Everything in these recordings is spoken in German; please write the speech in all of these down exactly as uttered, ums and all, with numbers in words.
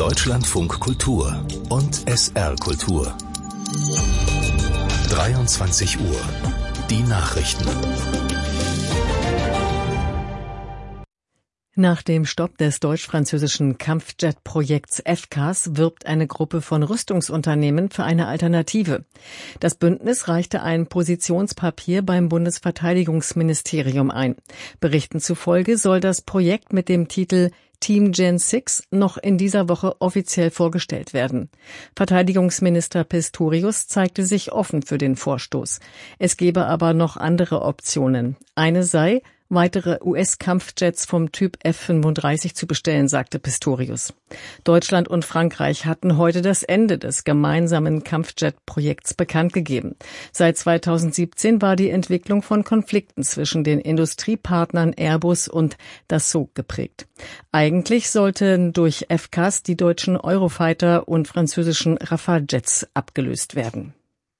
Deutschlandfunk Kultur und S R Kultur. dreiundzwanzig Uhr. Die Nachrichten. Nach dem Stopp des deutsch-französischen Kampfjet-Projekts F C A S wirbt eine Gruppe von Rüstungsunternehmen für eine Alternative. Das Bündnis reichte ein Positionspapier beim Bundesverteidigungsministerium ein. Berichten zufolge soll das Projekt mit dem Titel Team Gen sechs noch in dieser Woche offiziell vorgestellt werden. Verteidigungsminister Pistorius zeigte sich offen für den Vorstoß. Es gebe aber noch andere Optionen. Eine sei, weitere U S-Kampfjets vom Typ F fünfunddreißig zu bestellen, sagte Pistorius. Deutschland und Frankreich hatten heute das Ende des gemeinsamen Kampfjet-Projekts bekannt gegeben. Seit zweitausendsiebzehn war die Entwicklung von Konflikten zwischen den Industriepartnern Airbus und Dassault geprägt. Eigentlich sollten durch F C A S die deutschen Eurofighter und französischen Rafale-Jets abgelöst werden.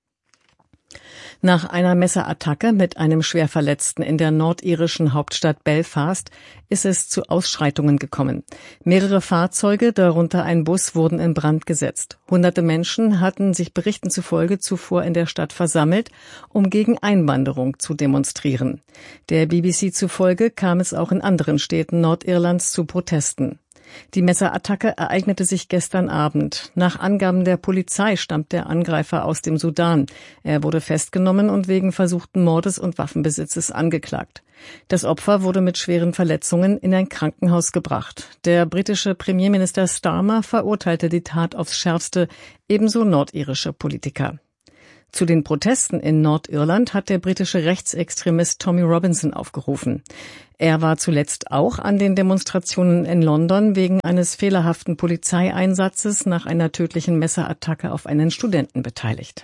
Nach einer Messerattacke mit einem Schwerverletzten in der nordirischen Hauptstadt Belfast ist es zu Ausschreitungen gekommen. Mehrere Fahrzeuge, darunter ein Bus, wurden in Brand gesetzt. Hunderte Menschen hatten sich Berichten zufolge zuvor in der Stadt versammelt, um gegen Einwanderung zu demonstrieren. Der B B C zufolge kam es auch in anderen Städten Nordirlands zu Protesten. Die Messerattacke ereignete sich gestern Abend. Nach Angaben der Polizei stammt der Angreifer aus dem Sudan. Er wurde festgenommen und wegen versuchten Mordes und Waffenbesitzes angeklagt. Das Opfer wurde mit schweren Verletzungen in ein Krankenhaus gebracht. Der britische Premierminister Starmer verurteilte die Tat aufs Schärfste, ebenso nordirische Politiker. Zu den Protesten in Nordirland hat der britische Rechtsextremist Tommy Robinson aufgerufen. Er war zuletzt auch an den Demonstrationen in London wegen eines fehlerhaften Polizeieinsatzes nach einer tödlichen Messerattacke auf einen Studenten beteiligt.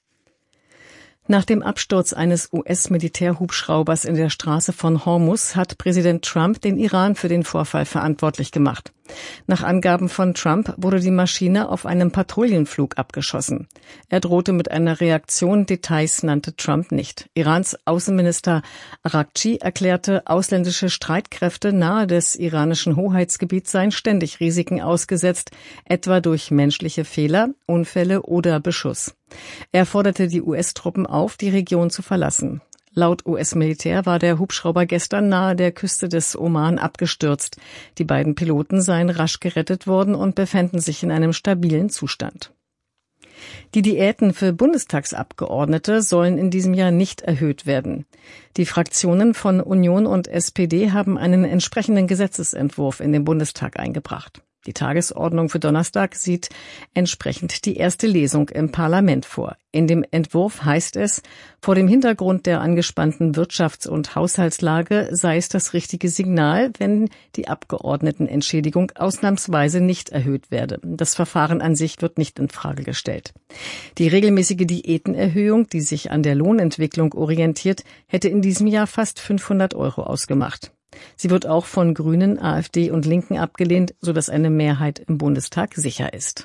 Nach dem Absturz eines U S-Militärhubschraubers in der Straße von Hormuz hat Präsident Trump den Iran für den Vorfall verantwortlich gemacht. Nach Angaben von Trump wurde die Maschine auf einem Patrouillenflug abgeschossen. Er drohte mit einer Reaktion, Details nannte Trump nicht. Irans Außenminister Araghchi erklärte, ausländische Streitkräfte nahe des iranischen Hoheitsgebiets seien ständig Risiken ausgesetzt, etwa durch menschliche Fehler, Unfälle oder Beschuss. Er forderte die U S-Truppen auf, die Region zu verlassen. Laut U S-Militär war der Hubschrauber gestern nahe der Küste des Oman abgestürzt. Die beiden Piloten seien rasch gerettet worden und befänden sich in einem stabilen Zustand. Die Diäten für Bundestagsabgeordnete sollen in diesem Jahr nicht erhöht werden. Die Fraktionen von Union und S P D haben einen entsprechenden Gesetzesentwurf in den Bundestag eingebracht. Die Tagesordnung für Donnerstag sieht entsprechend die erste Lesung im Parlament vor. In dem Entwurf heißt es, vor dem Hintergrund der angespannten Wirtschafts- und Haushaltslage sei es das richtige Signal, wenn die Abgeordnetenentschädigung ausnahmsweise nicht erhöht werde. Das Verfahren an sich wird nicht in Frage gestellt. Die regelmäßige Diätenerhöhung, die sich an der Lohnentwicklung orientiert, hätte in diesem Jahr fast fünfhundert Euro ausgemacht. Sie wird auch von Grünen, AfD und Linken abgelehnt, sodass eine Mehrheit im Bundestag sicher ist.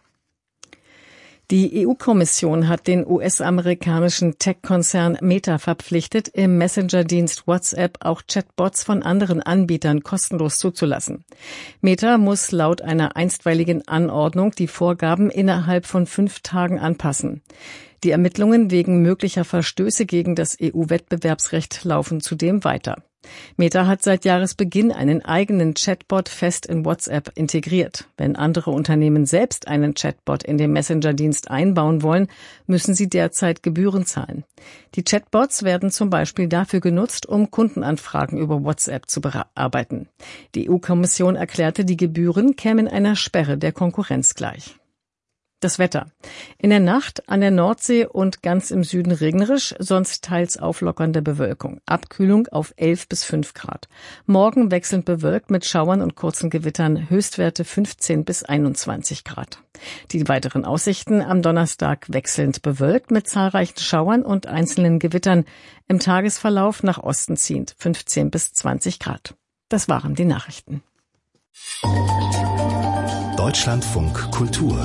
Die E U-Kommission hat den U S-amerikanischen Tech-Konzern Meta verpflichtet, im Messenger-Dienst WhatsApp auch Chatbots von anderen Anbietern kostenlos zuzulassen. Meta muss laut einer einstweiligen Anordnung die Vorgaben innerhalb von fünf Tagen anpassen. Die Ermittlungen wegen möglicher Verstöße gegen das E U-Wettbewerbsrecht laufen zudem weiter. Meta hat seit Jahresbeginn einen eigenen Chatbot fest in WhatsApp integriert. Wenn andere Unternehmen selbst einen Chatbot in den Messenger-Dienst einbauen wollen, müssen sie derzeit Gebühren zahlen. Die Chatbots werden zum Beispiel dafür genutzt, um Kundenanfragen über WhatsApp zu bearbeiten. Die E U-Kommission erklärte, die Gebühren kämen einer Sperre der Konkurrenz gleich. Das Wetter. In der Nacht an der Nordsee und ganz im Süden regnerisch, sonst teils auflockernde Bewölkung. Abkühlung auf elf bis fünf Grad. Morgen wechselnd bewölkt mit Schauern und kurzen Gewittern, Höchstwerte fünfzehn bis einundzwanzig Grad. Die weiteren Aussichten am Donnerstag wechselnd bewölkt mit zahlreichen Schauern und einzelnen Gewittern. Im Tagesverlauf nach Osten ziehend fünfzehn bis zwanzig Grad. Das waren die Nachrichten. Deutschlandfunk Kultur.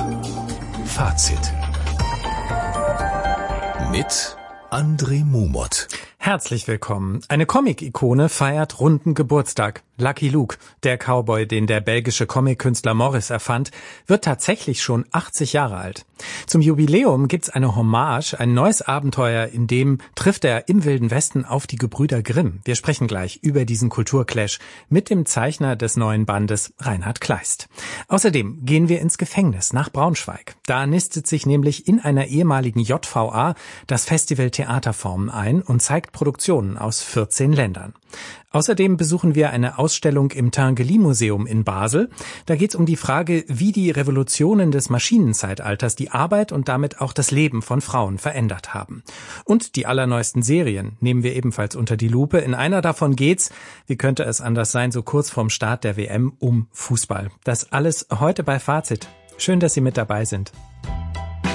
Fazit mit André Mumot. Herzlich willkommen. Eine Comic-Ikone feiert runden Geburtstag. Lucky Luke, der Cowboy, den der belgische Comic-Künstler Morris erfand, wird tatsächlich schon achtzig Jahre alt. Zum Jubiläum gibt's eine Hommage, ein neues Abenteuer, in dem trifft er im Wilden Westen auf die Gebrüder Grimm. Wir sprechen gleich über diesen Kulturclash mit dem Zeichner des neuen Bandes, Reinhard Kleist. Außerdem gehen wir ins Gefängnis nach Braunschweig. Da nistet sich nämlich in einer ehemaligen J V A das Festival Theaterformen ein und zeigt Produktionen aus vierzehn Ländern. Außerdem besuchen wir eine Ausstellung im Tinguely-Museum in Basel. Da geht es um die Frage, wie die Revolutionen des Maschinenzeitalters die Arbeit und damit auch das Leben von Frauen verändert haben. Und die allerneuesten Serien nehmen wir ebenfalls unter die Lupe. In einer davon geht's, wie könnte es anders sein, so kurz vorm Start der W M, um Fußball. Das alles heute bei Fazit. Schön, dass Sie mit dabei sind.